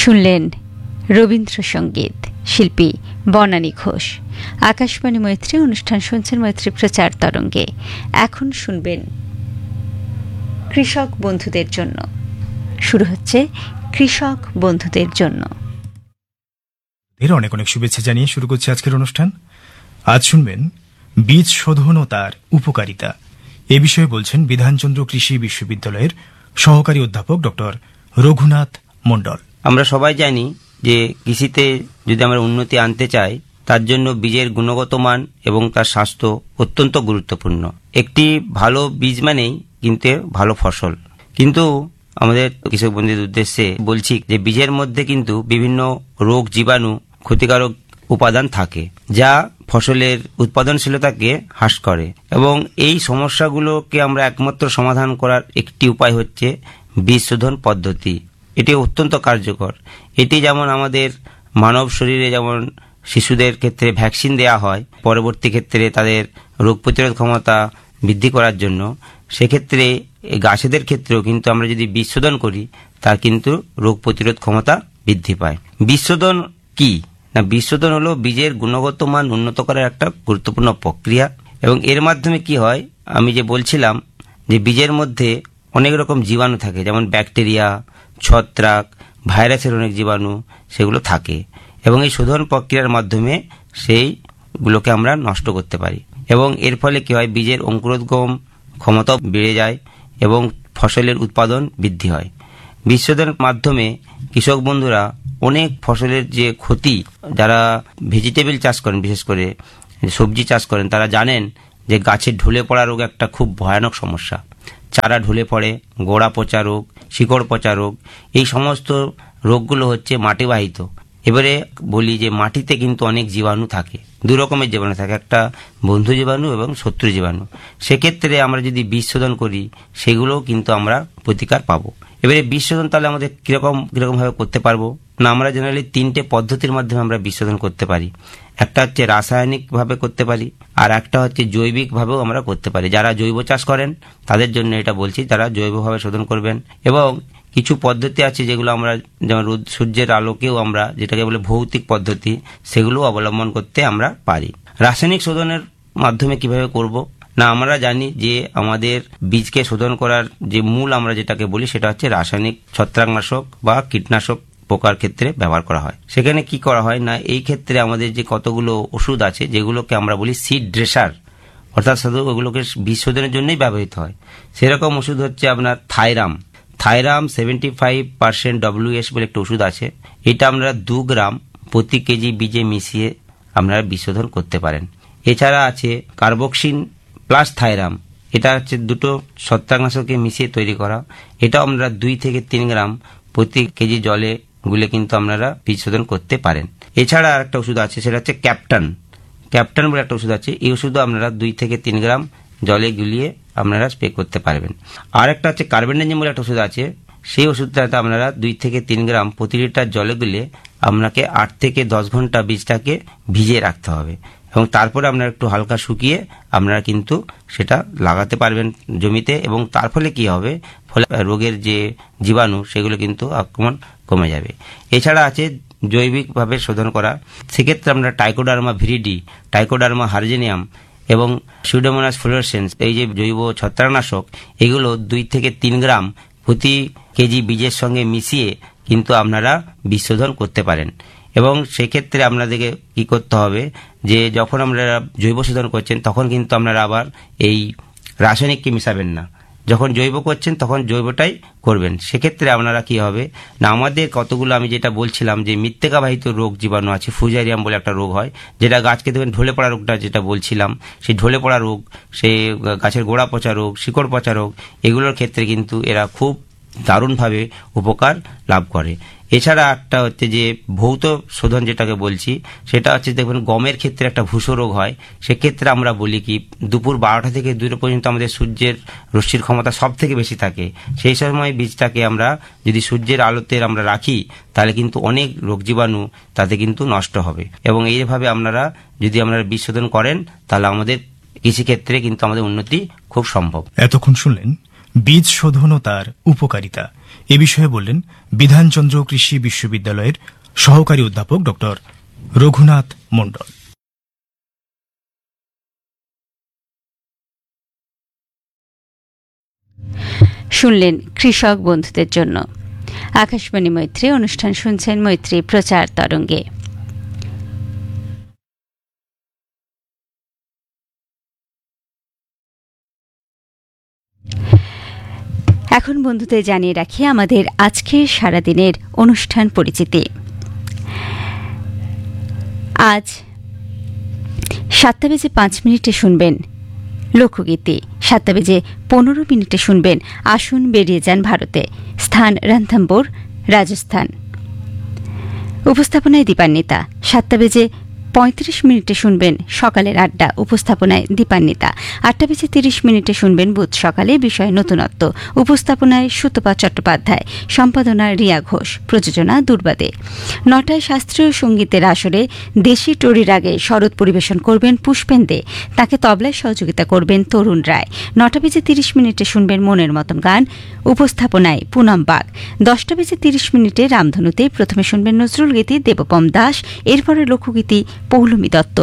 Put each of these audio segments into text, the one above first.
শুনলেন রবীন্দ্রসঙ্গীত, শিল্পী বনানী ঘোষ। আকাশবাণী মৈত্রী অনুষ্ঠান শুনছেন মৈত্রী প্রচার তরঙ্গে। এখন শুনবেন কৃষক বন্ধুদের জন্য। শুরু হচ্ছে কৃষক বন্ধুদের জন্য। অনেক অনেক শুভেচ্ছা জানিয়ে শুরু করছে আজকের অনুষ্ঠান। আজ শুনবেন বীজ শোধন ও তার উপকারিতা। এ বিষয়ে বলছেন বিধানচন্দ্র কৃষি বিশ্ববিদ্যালয়ের সহকারী অধ্যাপক ডক্টর রঘুনাথ মণ্ডল। আমরা সবাই জানি যে কৃষিতে যদি আমরা উন্নতি আনতে চাই, তার জন্য বীজের গুণগত মান এবং তার স্বাস্থ্য অত্যন্ত গুরুত্বপূর্ণ। একটি ভালো বীজ মানেই কিন্তু ভালো ফসল। কিন্তু আমাদের কৃষক বন্ধুদের উদ্দেশ্যে বলছি যে বীজের মধ্যে কিন্তু বিভিন্ন রোগ, জীবাণু, ক্ষতিকারক উপাদান থাকে, যা ফসলের উৎপাদনশীলতাকে হ্রাস করে। এবং এই সমস্যাগুলোকে আমরা একমাত্র সমাধান করার একটি উপায় হচ্ছে বীজ শোধন পদ্ধতি। এটি অত্যন্ত কার্যকর। এটি যেমন আমাদের মানব শরীরে যেমন শিশুদের ক্ষেত্রে ভ্যাকসিন দেওয়া হয় পরবর্তী ক্ষেত্রে তাদের রোগ প্রতিরোধ ক্ষমতা বৃদ্ধি করার জন্য, সেক্ষেত্রে গাছেদের ক্ষেত্রেও কিন্তু আমরা যদি বীজ শোধন করি, তার কিন্তু রোগ প্রতিরোধ ক্ষমতা বৃদ্ধি পায়। বীজ শোধন কি না, বীজ শোধন হলো বীজের গুণগত মান উন্নত করার একটা গুরুত্বপূর্ণ প্রক্রিয়া। এবং এর মাধ্যমে কি হয়, আমি যে বলছিলাম যে বীজের মধ্যে অনেক রকম জীবাণু থাকে, যেমন ব্যাকটেরিয়া, ছত্রাক, ভাইরাসের অনেক জীবাণু সেগুলো থাকে। এবং এই শোধন প্রক্রিয়ার মাধ্যমে সেইগুলোকে আমরা নষ্ট করতে পারি। এবং এর ফলে কি হয়, বীজের অঙ্কুরোদ্গম ক্ষমতাও বেড়ে যায় এবং ফসলের উৎপাদন বৃদ্ধি হয়। বীজ শোধনের মাধ্যমে কৃষক বন্ধুরা অনেক ফসলের যে ক্ষতি, যারা ভেজিটেবল চাষ করেন, বিশেষ করে সবজি চাষ করেন, তারা জানেন যে গাছের ঢলে পড়া রোগ একটা খুব ভয়ানক সমস্যা। চারা ঢলে পড়ে, গোড়া পচা রোগ, শিকড় পচা রোগ, এই সমস্ত রোগগুলো হচ্ছে মাটিবাহিত। এবারে বলি যে মাটিতে কিন্তু অনেক জীবাণু থাকে, দু রকমের জীবাণু থাকে, একটা বন্ধু জীবাণু এবং শত্রু জীবাণু। সেক্ষেত্রে আমরা যদি বীজ শোধন করি, সেগুলোও কিন্তু আমরা প্রতিকার পাবো। এবারে বীজ শোধন তাহলে আমাদের কিরকমভাবে করতে পারবো না, আমরা জেনারেলি 3টে পদ্ধতির মাধ্যমে আমরা বীজ শোধন করতে পারি। একটা হচ্ছে রাসায়নিকভাবে করতে পারি, আর একটা হচ্ছে জৈবিকভাবেও আমরা করতে পারি। যারা জৈব চাষ করেন তাদের জন্য এটা বলছি, তারা জৈবভাবে শোধন করবেন। এবং কিছু পদ্ধতি আছে যেগুলো আমরা যেমন সূর্যের আলোকেও আমরা যেটাকে বলে ভৌতিক পদ্ধতি, সেগুলো অবলম্বন করতে আমরা পারি। রাসায়নিক শোধনের মাধ্যমে কিভাবে করব না, আমরা জানি যে আমাদের বীজকে শোধন করার যে মূল আমরা যেটাকে বলি সেটা হচ্ছে রাসায়নিক ছত্রাকনাশক বা কীটনাশক পোকার ক্ষেত্রে ব্যবহার করা হয়। সেখানে কি করা হয় না, এই ক্ষেত্রে আমাদের যে কতগুলো ওষুধ আছে যেগুলোকে আমরা বলি সিড ড্রেসার, অর্থাৎ শুধু ওগুলোকে বীজ শোধনের জন্যই ব্যবহৃত হয়। সেরকম ওষুধ হচ্ছে আপনার থাইরাম 75% WS বলে একটা ওষুধ আছে। এটা আপনারা 2 গ্রাম প্রতি কেজি বীজে মিশিয়ে আপনারা বীজ শোধন করতে পারেন। এছাড়া আছে কার্বক্সিন প্লাস থাইরাম, এটা হচ্ছে দুটো ছত্রাকনাশককে মিশিয়ে তৈরি করা। এটাও আপনারা 2 থেকে 3 গ্রাম প্রতি কেজি জলে গুলে কিন্তু আপনারা বীজ শোধন করতে পারেন। এছাড়া আর একটা ওষুধ আছে, সেটা হচ্ছে ক্যাপ্টান বলে একটা ওষুধ আছে। এই ওষুধও আপনারা 2 থেকে 3 গ্রাম জলে গুলিয়ে আপনারা স্প্রে করতে পারবেন। আর একটা হচ্ছে কার্বেন্ডাজিম বলে একটা ওষুধ আছে, সেই ওষুধটাতে আপনারা 2 থেকে 3 গ্রাম প্রতি লিটার জলে গুলে আপনাকে 8 থেকে 10 ঘন্টা বীজটাকে ভিজিয়ে রাখতে হবে। এবং তারপরে আপনারা একটু হালকা শুকিয়ে আপনারা কিন্তু সেটা লাগাতে পারবেন জমিতে। এবং তার ফলে কি হবে, ফলে রোগের যে জীবাণু সেগুলো কিন্তু আক্রমণ কমে যাবে। এছাড়া আছে জৈবিকভাবে শোধন করা, সেক্ষেত্রে আমরা ট্রাইকোডার্মা ভিরিডি, ট্রাইকোডার্মা হার্জেনিয়াম এবং সিউডোমোনাস ফ্লোরেসেন্স, এই যে জৈব ছত্রাকনাশক, এগুলো 2 থেকে 3 গ্রাম প্রতি কেজি বীজের সঙ্গে মিশিয়ে কিন্তু আপনারা বীজ শোধন করতে পারেন। এবং সেক্ষেত্রে আপনাদেরকে কি করতে হবে, যে যখন আপনারা জৈব শোধন করছেন তখন কিন্তু আপনারা আবার এই রাসায়নিককে মিশাবেন না, যখন জৈব করছেন তখন জৈবটাই করবেন। সেক্ষেত্রে আপনারা কি হবে না, আমাদের কতগুলো আমি যেটা বলছিলাম যে মৃত্তিকাবাহিত রোগ জীবাণু আছে, ফুজারিয়াম বলে একটা রোগ হয়, যেটা গাছকে দেখবেন ঢলে পড়া রোগটা যেটা বলছিলাম, সেই ঢলে পড়া রোগ, সেই গাছের গোড়া পচা রোগ, শিকড় পচা রোগ, এগুলোর ক্ষেত্রে কিন্তু এরা খুব দারুণভাবে উপকার লাভ করে। এছাড়া একটা হচ্ছে যে ভৌত শোধন যেটাকে বলছি, সেটা হচ্ছে দেখবেন গমের ক্ষেত্রে একটা ভূসো রোগ হয়। সেক্ষেত্রে আমরা বলি কি, দুপুর 12টা থেকে 2টা পর্যন্ত আমাদের সূর্যের রশ্মির ক্ষমতা সব থেকে বেশি থাকে। সেই সময় বীজটাকে আমরা যদি সূর্যের আলোতে আমরা রাখি, তাহলে কিন্তু অনেক রোগ জীবাণু তাতে কিন্তু নষ্ট হবে। এবং এইভাবে আপনারা যদি আপনারা বীজ শোধন করেন, তাহলে আমাদের কৃষিক্ষেত্রে কিন্তু আমাদের উন্নতি খুব সম্ভব। এতক্ষণ শুনলেন বীজ শোধন ও তার উপকারিতা। এ বিষয়ে বললেন বিধানচন্দ্র কৃষি বিশ্ববিদ্যালয়ের সহকারী অধ্যাপক ডক্টর রঘুনাথ মণ্ডল। শুনলেন কৃষক বন্ধুদের জন্য। আকাশবাণী মৈত্রী অনুষ্ঠান শুনছেন মৈত্রী প্রচার তরঙ্গে। এখন বন্ধুদের জানিয়ে রাখি আমাদের আজকের সারাদিনের অনুষ্ঠান পরিচিতি। আজ 7:05 শুনবেন লোকগীতি, 7:15 শুনবেন আসুন বেরিয়ে যান ভারতে, স্থান রণথম্বোর, রাজস্থান। উপস্থাপনায় দীপান্বিতা। 7:35 শুনবেন সকালের আড্ডা, উপস্থাপনায় দীপান্বিতা। 8:30 শুনবেন বুধ সকালে, বিষয় নতুনত্ব, উপস্থাপনায় সুতপা চট্টোপাধ্যায়, সম্পাদনা রিয়া ঘোষ, প্রযোজনা দুর্বাদে। 9টায় শাস্ত্রীয় সঙ্গীতের আসরে দেশি টরির আগে শরৎ পরিবেশন করবেন পুষ্পেন দে, তাকে তবলায় সহযোগিতা করবেন তরুণ রায়। 9:30 শুনবেন মনের মতন গান, উপস্থাপনায় পুনম বাগ। 10:30 রামধনুতে প্রথমে শুনবেন নজরুল গীতি, দেবপম দাস, এরপরে লোকগীতি পৌলমী দত্ত।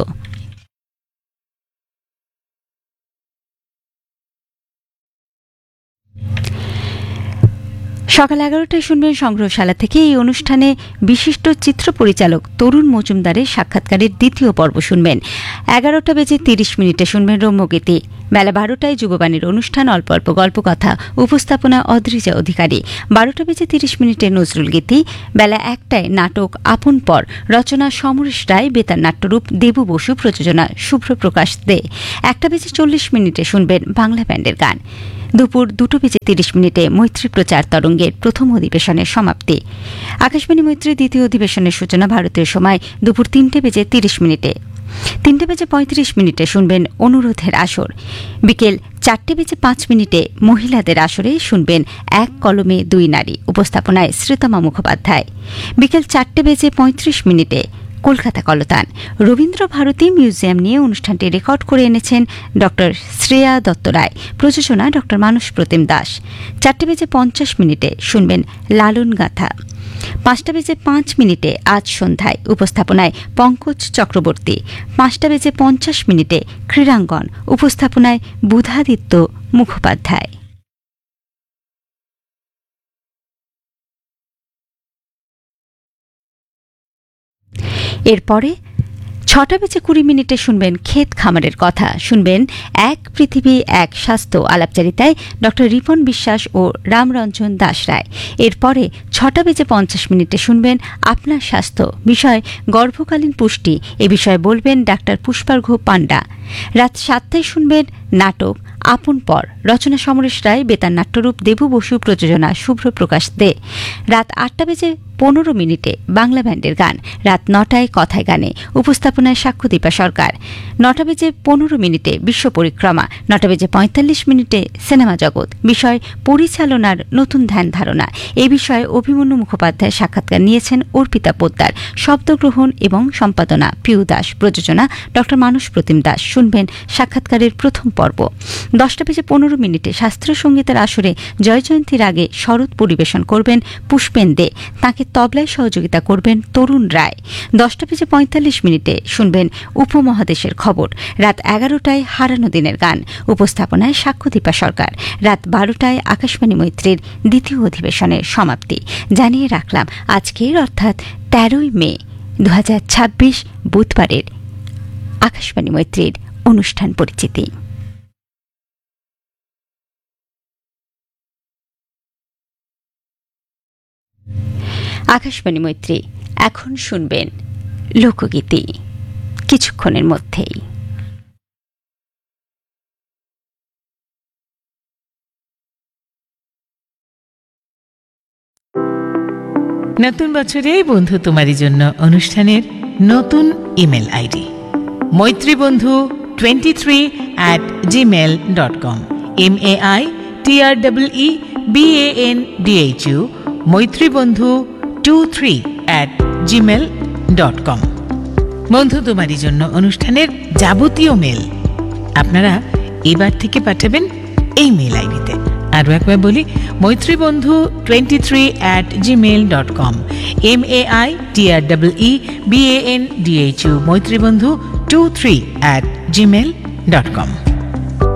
সকাল 11টায় শুনবেন সংগ্রহশালা থেকে। এই অনুষ্ঠানে বিশিষ্ট চিত্র পরিচালক তরুণ মজুমদারের সাক্ষাৎকারের দ্বিতীয় পর্ব শুনবেন। 11:30 শুনবেন রম্যগীতি। বেলা 12টায় যুববাণীর অনুষ্ঠান, অল্প অল্প গল্প কথা, উপস্থাপনা অদ্রিজা অধিকারী। 12:30 নজরুল গীতি। বেলা 1টায় নাটক আপন পর, রচনা সমরেশ রায়, বেতার নাট্যরূপ দেবু বসু, প্রযোজনা শুভ্রপ্রকাশ দে। 1:40 শুনবেন বাংলা ব্যান্ডের গান। দুপুর 2:30 মৈত্রী প্রচার তরঙ্গের প্রথম অধিবেশনের সমাপ্তি। আকাশবাণী মৈত্রী দ্বিতীয় অধিবেশনের সূচনা ভারতীয় সময় দুপুর 3:20। 3:35 শুনবেন অনুরোধের আসর। বিকেল 4:05 মহিলাদের আসরে শুনবেন এক কলমে দুই নারী, উপস্থাপনায় শ্রীতমা মুখোপাধ্যায়। বিকেল 4:35 কলকাতা কলতান। রবীন্দ্র ভারতী মিউজিয়াম নিয়ে অনুষ্ঠানটি রেকর্ড করে এনেছেন ড শ্রেয়া দত্ত রায়, প্রযোজনা ড মানস প্রতিম দাস। 4:50 শুনবেন লালন গাথা। 5:05 আজ সন্ধ্যায়, উপস্থাপনায় পঙ্কজ চক্রবর্তী। 5:50 ক্রীড়াঙ্গন, উপস্থাপনায় বুধাদিত্য মুখোপাধ্যায়। এরপরে 6:20 শুনবেন ক্ষেত খামারের কথা, শুনবেন এক পৃথিবী এক স্বাস্থ্য, আলাপচারিতায় ড রিপন বিশ্বাস ও রামরঞ্জন দাস রায়। এরপরে 6:50 শুনবেন আপনার স্বাস্থ্য, বিষয় গর্ভকালীন পুষ্টি, এ বিষয়ে বলবেন ডাক্তার পুষ্পার্ঘ পান্ডা। রাত 7টায় শুনবেন নাটক আপন পর, রচনা সমরেশ রায়, বেতার নাট্যরূপ দেবু বসু, প্রযোজনা শুভ্রপ্রকাশ দে। রাত 8:15 বাংলা ব্যান্ডের গান। রাত 9টায় কথায় গানে, উপস্থাপনায় সাক্ষ্যদীপা সরকার। 9:15 বিশ্ব পরিক্রমা। 9:45 সিনেমা জগৎ, বিষয় পরিচালনার নতুন ধ্যান ধারণা, এ বিষয়ে অভিমন্যু মুখোপাধ্যায় সাক্ষাৎকার নিয়েছেন অর্পিতা পোদ্দার। শব্দগ্রহণ এবং সম্পাদনা পিউ দাস, প্রযোজনা ড মানস প্রতিম দাস। শুনবেন সাক্ষাৎকারের প্রথম পর্ব। 10:15 শাস্ত্রীয় সঙ্গীতের আসরে জয়জয়ন্তীর আগে শরৎ পরিবেশন করবেন পুষ্পেন দে, তাঁকে তবলায় সহযোগিতা করবেন তরুণ রায়। 10:45 শুনবেন উপমহাদেশের খবর। রাত 11টায় হারানো দিনের গান, উপস্থাপনায় সাক্ষ্যদীপা সরকার। রাত 12টায় আকাশবাণী মৈত্রীর দ্বিতীয় অধিবেশনের সমাপ্তি। জানিয়ে রাখলাম আজকের অর্থাৎ 13 মে 2026 বুধবারের আকাশবাণী মৈত্রীর অনুষ্ঠান পরিচিতি। আকাশবাণী মৈত্রী, এখন শুনবেন লোকগীতি কিছুক্ষণের মধ্যেই। নতুন বছরে বন্ধু তোমারই জন্য অনুষ্ঠানের নতুন ইমেল আইডি maitribandhu23@gmail.com MAITREEBANDHU মৈত্রীবন্ধু23@gmail.com। বন্ধু তোমারই জন্য অনুষ্ঠানের যাবতীয় মেল আপনারা এবার থেকে পাঠাবেন এই মেল আইডিতে। আরও একবার বলি, maitribandhu23@gmail.com, MAITREEBANDHU, মৈত্রীবন্ধু23@gmail.com।